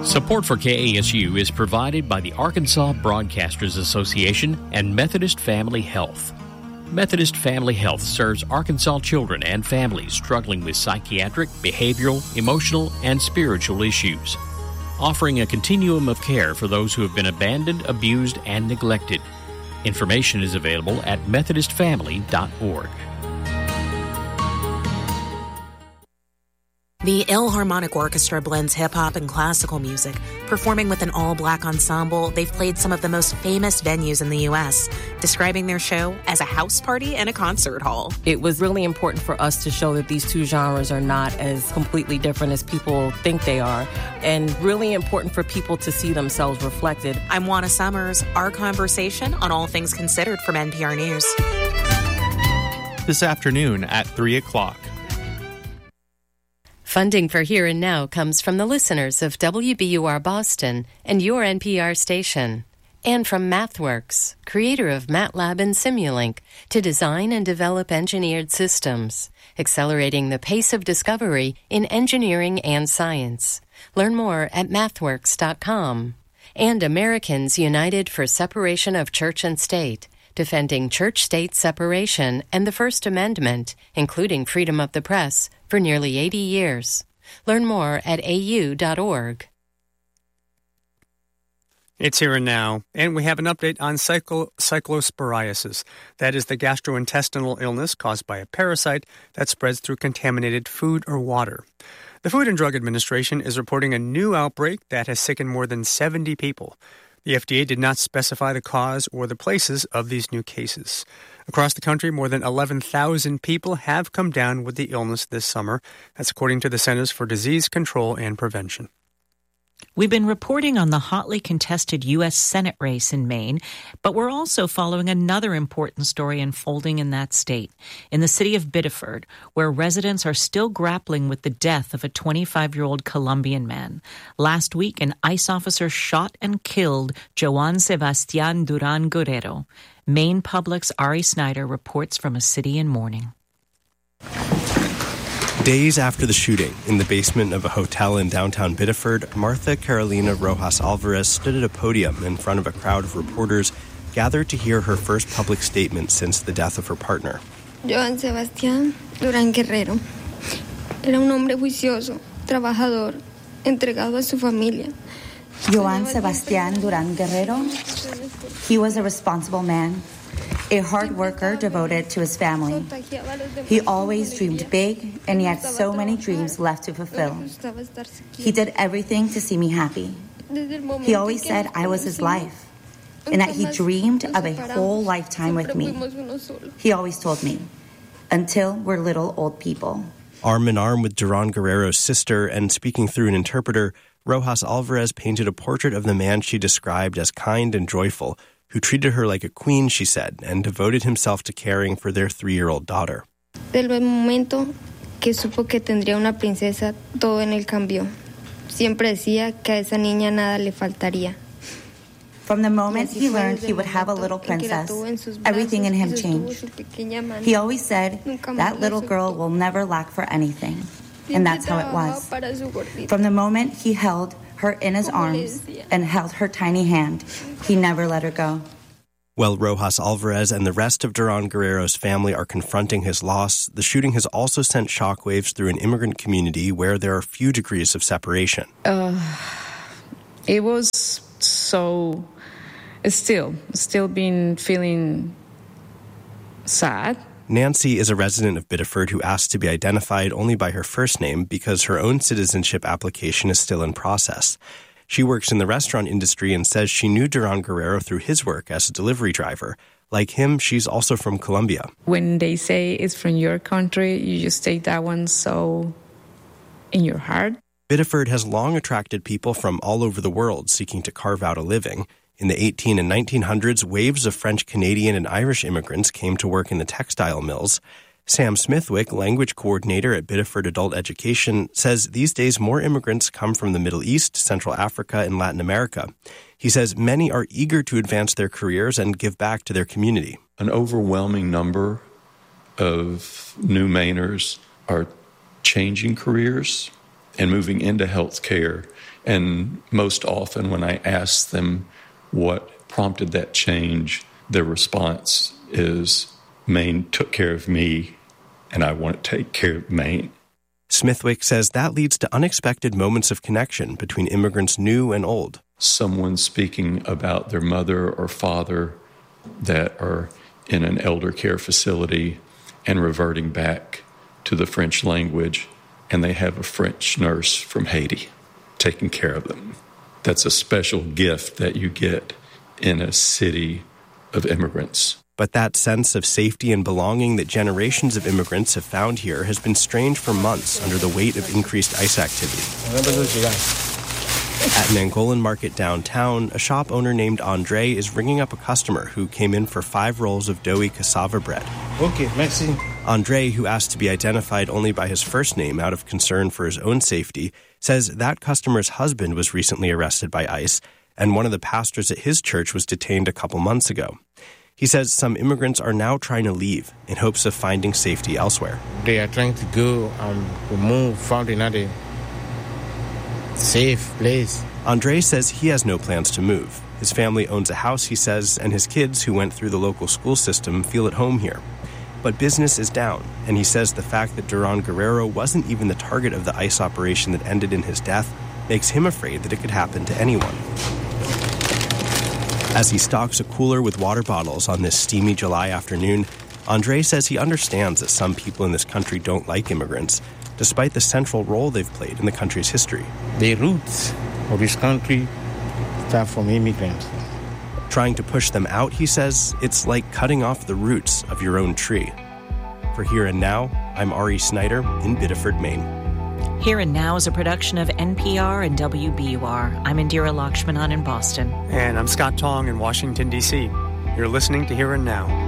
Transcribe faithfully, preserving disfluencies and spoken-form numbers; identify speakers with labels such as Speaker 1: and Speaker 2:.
Speaker 1: Support for K A S U is provided by the Arkansas Broadcasters Association and Methodist Family Health. Methodist Family Health serves Arkansas children and families struggling with psychiatric, behavioral, emotional, and spiritual issues, offering a continuum of care for those who have been abandoned, abused, and neglected. Information is available at methodist family dot org.
Speaker 2: The Ilharmonic Orchestra blends hip-hop and classical music. Performing with an all-black ensemble, they've played some of the most famous venues in the U S, describing their show as a house party and a concert hall.
Speaker 3: It was really important for us to show that these two genres are not as completely different as people think they are, and really important for people to see themselves reflected.
Speaker 2: I'm Juana Summers. Our conversation on All Things Considered from N P R News.
Speaker 4: This afternoon at three o'clock.
Speaker 5: Funding for Here and Now comes from the listeners of W B U R Boston and your N P R station, and from MathWorks, creator of MATLAB and Simulink, to design and develop engineered systems, accelerating the pace of discovery in engineering and science. Learn more at mathworks dot com. And Americans United for Separation of Church and State, defending church-state separation and the First Amendment, including freedom of the press, for nearly eighty years. Learn more at a u dot org.
Speaker 6: It's Here and Now, and we have an update on cyclo- cyclosporiasis. That is the gastrointestinal illness caused by a parasite that spreads through contaminated food or water. The Food and Drug Administration is reporting a new outbreak that has sickened more than seventy people. The F D A did not specify the cause or the places of these new cases. Across the country, more than eleven thousand people have come down with the illness this summer. That's according to the Centers for Disease Control and Prevention.
Speaker 7: We've been reporting on the hotly contested U S Senate race in Maine, but we're also following another important story unfolding in that state, in the city of Biddeford, where residents are still grappling with the death of a twenty-five-year-old Colombian man. Last week, an ICE officer shot and killed Joan Sebastian Duran Guerrero. Maine Public's Ari Snyder reports from a city in mourning.
Speaker 8: Days after the shooting, in the basement of a hotel in downtown Biddeford, Martha Carolina Rojas Alvarez stood at a podium in front of a crowd of reporters gathered to hear her first public statement since the death of her partner.
Speaker 9: Joan Sebastián Durán Guerrero era un hombre juicioso, trabajador, entregado a su familia.
Speaker 10: Joan Sebastián Durán Guerrero, he was a responsible man, a hard worker devoted to his family. He always dreamed big, and he had so many dreams left to fulfill. He did everything to see me happy. He always said I was his life, and that he dreamed of a whole lifetime with me. He always told me, until we're little old people.
Speaker 8: Arm in arm with Duran Guerrero's sister and speaking through an interpreter, Rojas Alvarez painted a portrait of the man she described as kind and joyful, who treated her like a queen, she said, and devoted himself to caring for their three-year-old daughter.
Speaker 9: Del momento que supo que tendría una princesa, todo en él cambió. Siempre decía que a esa niña nada le faltaría.
Speaker 10: From the moment he learned he would have a little princess, everything in him changed. He always said, that little girl will never lack for anything. And that's how it was. From the moment he held her in his arms and held her tiny hand, he never let her go.
Speaker 8: While Rojas Alvarez and the rest of Duran Guerrero's family are confronting his loss, the shooting has also sent shockwaves through an immigrant community where there are few degrees of separation.
Speaker 11: Uh, it was so... Still, still been feeling sad.
Speaker 8: Nancy is a resident of Biddeford who asked to be identified only by her first name because her own citizenship application is still in process. She works in the restaurant industry and says she knew Duran Guerrero through his work as a delivery driver. Like him, she's also from Colombia.
Speaker 11: When they say it's from your country, you just take that one so in your heart.
Speaker 8: Biddeford has long attracted people from all over the world seeking to carve out a living. In the eighteen and nineteen hundreds, waves of French, Canadian, and Irish immigrants came to work in the textile mills. Sam Smithwick, language coordinator at Biddeford Adult Education, says these days more immigrants come from the Middle East, Central Africa, and Latin America. He says many are eager to advance their careers and give back to their community.
Speaker 12: An overwhelming number of new Mainers are changing careers. and moving into health care. And most often when I ask them what prompted that change, their response is, Maine took care of me, and I want to take care of Maine.
Speaker 8: Smithwick says that leads to unexpected moments of connection between immigrants new and old.
Speaker 12: Someone speaking about their mother or father that are in an elder care facility and reverting back to the French language, and they have a French nurse from Haiti taking care of them. That's a special gift that you get in a city of immigrants.
Speaker 8: But that sense of safety and belonging that generations of immigrants have found here has been strained for months under the weight of increased ICE activity. At an Angolan market downtown, a shop owner named Andre is ringing up a customer who came in for five rolls of doughy cassava bread.
Speaker 13: Okay, merci.
Speaker 8: Andre, who asked to be identified only by his first name out of concern for his own safety, says that customer's husband was recently arrested by ICE, and one of the pastors at his church was detained a couple months ago. He says some immigrants are now trying to leave in hopes of finding safety elsewhere.
Speaker 13: They are trying to go and um, move, found another safe place.
Speaker 8: Andre says he has no plans to move. His family owns a house, he says, and his kids, who went through the local school system, feel at home here. But business is down, and he says the fact that Duran Guerrero wasn't even the target of the ICE operation that ended in his death makes him afraid that it could happen to anyone. As he stocks a cooler with water bottles on this steamy July afternoon, Andre says he understands that some people in this country don't like immigrants, despite the central role they've played in the country's history.
Speaker 13: The roots of this country start from immigrants.
Speaker 8: Trying to push them out, he says, it's like cutting off the roots of your own tree. For Here and Now, I'm Ari Snyder in Biddeford, Maine.
Speaker 7: Here and Now is a production of N P R and W B U R. I'm Indira Lakshmanan in Boston.
Speaker 6: And I'm Scott Tong in Washington, D C. You're listening to Here and Now.